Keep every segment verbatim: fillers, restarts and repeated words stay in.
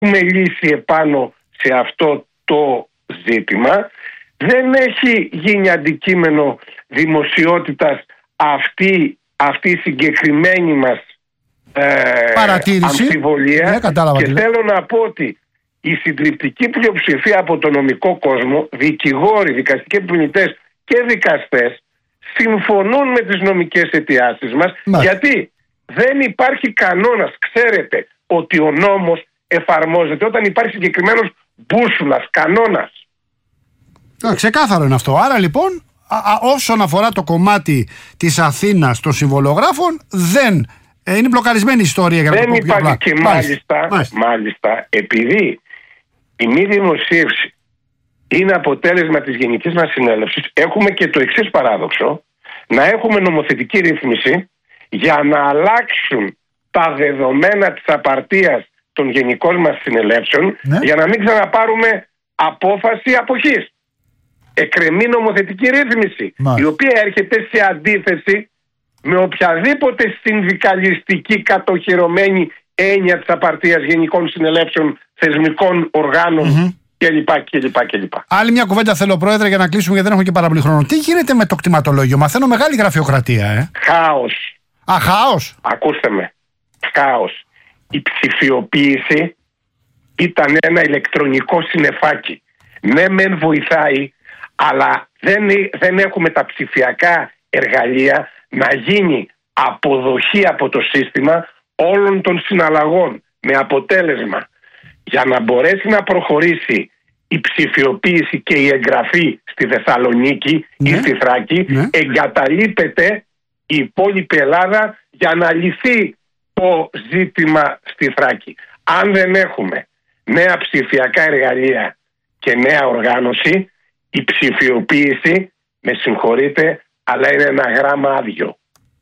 έχουμε λύσει επάνω σε αυτό το ζήτημα. Δεν έχει γίνει αντικείμενο δημοσιότητας αυτή, αυτή η συγκεκριμένη μας ε, αμφιβολία. Ναι, κατάλαβα, και θέλω να πω ότι η συντριπτική πλειοψηφία από τον νομικό κόσμο, δικηγόροι, δικαστικοί επιπληκτές και δικαστές, συμφωνούν με τις νομικές αιτιάσεις μας. Μα. Γιατί δεν υπάρχει κανόνας. Ξέρετε ότι ο νόμος εφαρμόζεται όταν υπάρχει συγκεκριμένος μπούσουλας, κανόνας. Ε, ξεκάθαρο είναι αυτό. Άρα λοιπόν, α, α, όσον αφορά το κομμάτι της Αθήνας των συμβολογράφων, δεν ε, είναι μπλοκαρισμένη η ιστορία. Για να δεν το πω πιο υπάρχει και μάλιστα, μάλιστα, μάλιστα, επειδή η μη δημοσίευση είναι αποτέλεσμα της Γενικής μας Συνέλευσης, έχουμε και το εξής παράδοξο, να έχουμε νομοθετική ρύθμιση για να αλλάξουν τα δεδομένα της απαρτίας των γενικών μας συνελεύσεων, ναι, για να μην ξαναπάρουμε απόφαση αποχής. Εκκρεμεί νομοθετική ρύθμιση, μάλιστα, η οποία έρχεται σε αντίθεση με οποιαδήποτε συνδικαλιστική κατοχυρωμένη έννοια της απαρτίας γενικών συνελεύσεων, θεσμικών οργάνων, mm-hmm, κλπ, κλπ, κλπ. Άλλη μια κουβέντα θέλω, Πρόεδρε, για να κλείσουμε, γιατί δεν έχω και πάρα πολύ χρόνο. Τι γίνεται με το κτηματολόγιο? Μαθαίνω μεγάλη γραφειοκρατία, ε. Χάος. Α, χάος. Ακούστε με. Χάος. Η ψηφιοποίηση ήταν ένα ηλεκτρονικό συννεφάκι. Ναι, μεν βοηθάει, αλλά δεν, δεν έχουμε τα ψηφιακά εργαλεία να γίνει αποδοχή από το σύστημα όλων των συναλλαγών, με αποτέλεσμα, για να μπορέσει να προχωρήσει η ψηφιοποίηση και η εγγραφή στη Θεσσαλονίκη, ναι, ή στη Θράκη, ναι, εγκαταλείπεται η υπόλοιπη Ελλάδα για να λυθεί το ζήτημα στη Θράκη. Αν δεν έχουμε νέα ψηφιακά εργαλεία και νέα οργάνωση, η ψηφιοποίηση, με συγχωρείτε, αλλά είναι ένα γράμμα άδειο.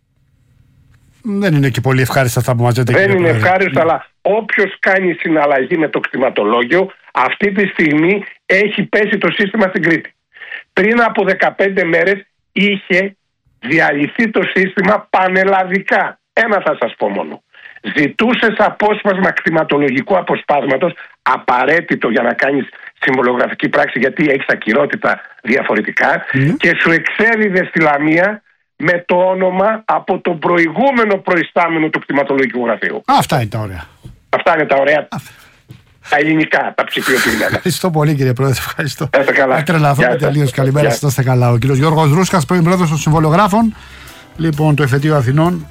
Δεν είναι και πολύ ευχάριστα αυτά που μας λέτε. Δεν είναι ευχάριστα, αλλά όποιος κάνει συναλλαγή με το κτηματολόγιο, αυτή τη στιγμή έχει πέσει το σύστημα στην Κρήτη. Πριν από δεκαπέντε μέρες είχε διαλυθεί το σύστημα πανελλαδικά. Ένα θα σας πω μόνο. Ζητούσες απόσπασμα κτηματολογικού αποσπάσματος, απαραίτητο για να κάνεις συμβολογραφική πράξη, γιατί έχεις ακυρότητα διαφορετικά, mm. και σου εξέδιδε στη Λαμία με το όνομα από τον προηγούμενο προϊστάμενο του κτηματολογικού γραφείου. Α, αυτά είναι τα ωραία. Αυτά είναι τα ωραία. Α. Τα ελληνικά, τα ψηφιοποιημένα. Ευχαριστώ πολύ, κύριε Πρόεδρε. Ευχαριστώ. Είστε καλά. Θα τρελαθούμε τελείως. Καλημέρα σας. Είστε καλά. Ο κύριος Γιώργος Ρούσκας, πρώην πρόεδρος των συμβολογράφων. Λοιπόν, το Εφετείο Αθηνών.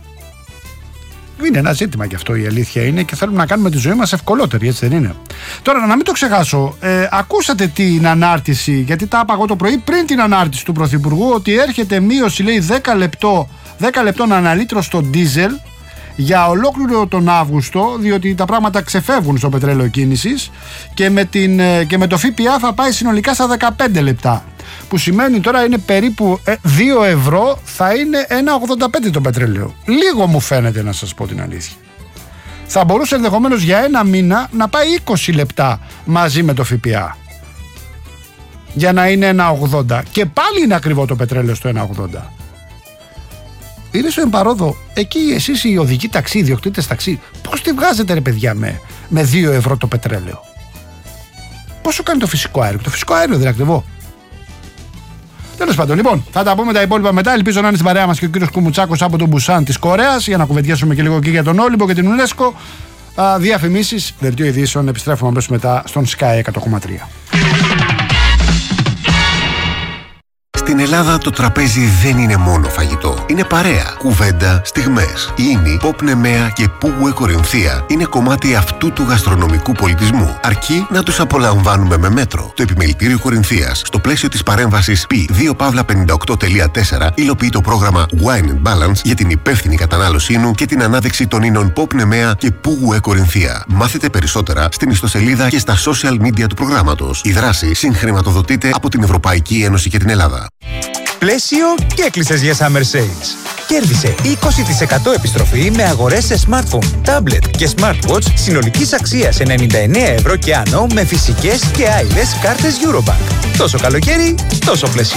Είναι ένα ζήτημα και αυτό, η αλήθεια είναι, και θέλουμε να κάνουμε τη ζωή μας ευκολότερη, έτσι δεν είναι? Τώρα, να μην το ξεχάσω, ε, ακούσατε την ανάρτηση, γιατί τα είπα εγώ το πρωί πριν την ανάρτηση του Πρωθυπουργού, ότι έρχεται μείωση, λέει, δέκα λεπτών αναλύτρο στο ντίζελ για ολόκληρο τον Αύγουστο, διότι τα πράγματα ξεφεύγουν στο πετρέλαιο κίνησης, και με, την, και με το ΦΠΑ θα πάει συνολικά στα δεκαπέντε λεπτά. Που σημαίνει τώρα είναι περίπου δύο ευρώ, θα είναι ένα ογδόντα πέντε το πετρέλαιο. Λίγο μου φαίνεται, να σας πω την αλήθεια. Θα μπορούσε ενδεχομένως για ένα μήνα να πάει είκοσι λεπτά μαζί με το ΦΠΑ, για να είναι ένα ογδόντα. Και πάλι είναι ακριβό το πετρέλαιο στο ένα ογδόντα. Είναι στο εμπαρόδο, εκεί εσείς οι οδικοί ταξί, οι ιδιοκτήτες ταξί, πώς τη βγάζετε, ρε παιδιά, με, με δύο ευρώ το πετρέλαιο? Πόσο κάνει το φυσικό αέριο? Το φυσικό αέριο δεν είναι ακριβό? Τέλος πάντων, λοιπόν, θα τα πούμε τα υπόλοιπα μετά. Ελπίζω να είναι στην παρέα μας και ο κύριος Κουμουτσάκος από τον Μπουσάν της Κορέας, για να κουβεντιάσουμε και λίγο και για τον Όλυμπο και την UNESCO. Διαφημίσεις, δελτίο ειδήσεων, επιστρέφουμε αμέσως μετά στον Sky εκατό κόμμα τρία. Στην Ελλάδα το τραπέζι δεν είναι μόνο φαγητό. Είναι παρέα, κουβέντα, στιγμές. Η Ίνη, Pop Nemea και Πουγουέ Κορινθία είναι κομμάτι αυτού του γαστρονομικού πολιτισμού. Αρκεί να τους απολαμβάνουμε με μέτρο. Το Επιμελητήριο Κορινθίας, στο πλαίσιο της παρέμβασης πι δύο πενήντα οκτώ τελεία τέσσερα, υλοποιεί το πρόγραμμα Wine and Balance για την υπεύθυνη κατανάλωση ίνου και την ανάδειξη των ίνων Pop Nemea και Πουγουέ Κορινθία. Μάθετε περισσότερα στην ιστοσελίδα και στα social media του προγράμματος. Η δράση συγχρηματοδοτείται από την Ευρωπαϊκή Ένωση και την Ελλάδα. Πλαίσιο και έκλεισες για Summer Sales. Κέρδισε είκοσι τοις εκατό επιστροφή με αγορές σε smartphone, tablet και smartwatch συνολικής αξίας ενενήντα εννέα ευρώ και άνω, με φυσικές και άειλες κάρτες Eurobank. Τόσο καλοκαίρι, τόσο πλαίσιο.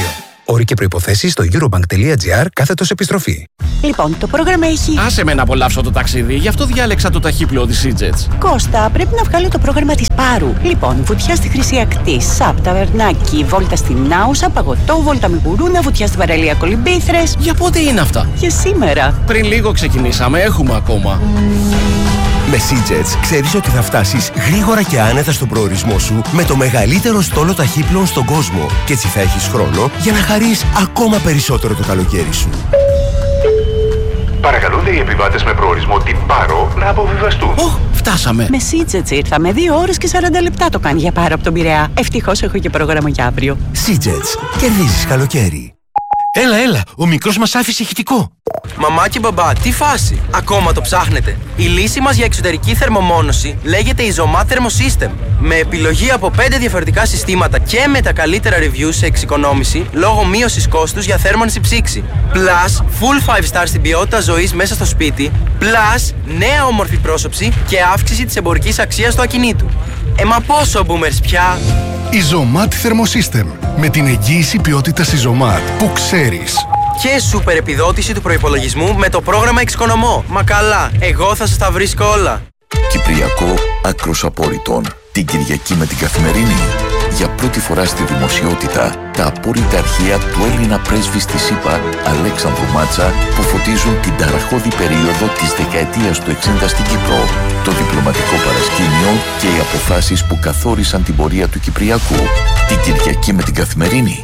Όροι και προϋποθέσεις στο eurobank.gr κάθετος επιστροφή. Λοιπόν, το πρόγραμμα έχει... Άσε με να απολαύσω το ταξίδι, γι' αυτό διάλεξα το ταχύπλοο της Seajets. Κώστα, πρέπει να βγάλω το πρόγραμμα της Πάρου. Λοιπόν, βουτιά στη Χρυσή Ακτή, Σαπ, Ταβερνάκι, βόλτα στην Άουσα, παγωτό, βόλτα με γουρούνα, βουτιά στην παραλία Κολυμπήθρες. Για πότε είναι αυτά? Για σήμερα. Πριν λίγο ξεκινήσαμε, έχουμε ακόμα. Με Seajets ξέρεις ότι θα φτάσεις γρήγορα και άνετα στον προορισμό σου με το μεγαλύτερο στόλο ταχύπλων στον κόσμο και έτσι θα έχεις χρόνο για να χαρείς ακόμα περισσότερο το καλοκαίρι σου. Παρακαλούνται οι επιβάτες με προορισμό την Πάρο να αποβιβαστούν. Ωχ, φτάσαμε. Με Seajets ήρθαμε. Δύο ώρες και σαράντα λεπτά το κάνει για Πάρο από τον Πειραιά. Ευτυχώς έχω και πρόγραμμα για αύριο. Seajets. Κερδίζεις καλοκαίρι. Έλα, έλα, ο μικρός μας άφησε ηχητικό. Μαμά και μπαμπά, τι φάση! Ακόμα το ψάχνετε. Η λύση μας για εξωτερική θερμομόνωση λέγεται Isomat Thermosystem. Με επιλογή από πέντε διαφορετικά συστήματα και με τα καλύτερα reviews σε εξοικονόμηση λόγω μείωσης κόστους για θέρμανση ψήξη. Plus, full five star στην ποιότητα ζωής μέσα στο σπίτι. Plus, νέα όμορφη πρόσωψη και αύξηση της εμπορικής αξίας του ακινήτου. Ε, μα πόσο boomers πια! Isomat Thermosystem. Με την εγγύηση ποιότητας Isomat που ξέρεις. Και σούπερ επιδότηση του προϋπολογισμού με το πρόγραμμα Εξοικονομώ. Μα καλά, εγώ θα σας τα βρίσκω όλα. Κυπριακό άκρος απόρριτων. Την Κυριακή με την Καθημερινή. Για πρώτη φορά στη δημοσιότητα, τα απόρριτα αρχεία του Έλληνα πρέσβη στη ΣΥΠΑ, Αλέξανδρου Μάτσα, που φωτίζουν την ταραχώδη περίοδο της δεκαετίας του εξήντα στην Κύπρο, το διπλωματικό παρασκήνιο και οι αποφάσεις που καθόρισαν την πορεία του Κυπριακού. Την Κυριακή με την Καθημερινή.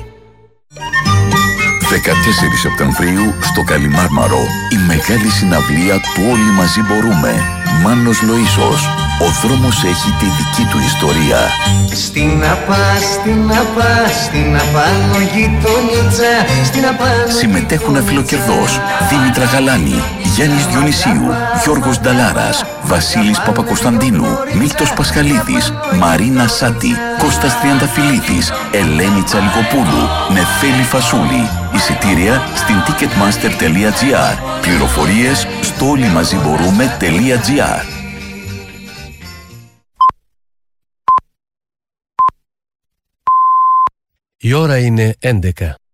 δεκατέσσερις Σεπτεμβρίου στο Καλιμάρμαρο, η μεγάλη συναυλία του Όλοι Μαζί Μπορούμε. Μάνος Λοΐσος. Ο δρόμος έχει τη δική του ιστορία. Στην Απά, στην Απά, στην Απάνω γειτονίτσα, στην Απάνω. Συμμετέχουν Αφιλοκερδός, Δήμητρα Γαλάνη, Γιάννης Διονυσίου, Γιώργος Νταλάρας, Βασίλης Παπακοσταντίνου, Μίλτος Πασχαλίδης, Μαρίνα Σάτι, Κώστας Τριανταφυλλίδης, Ελένη Τσαλικοπούλου, Νεφέλη Φασούλη. Εισιτήρια στην ticketmaster τελεία gr. Πληροφορίες στο όλοιμαζιμπορούμε τελεία gr. Η ώρα είναι έντεκα.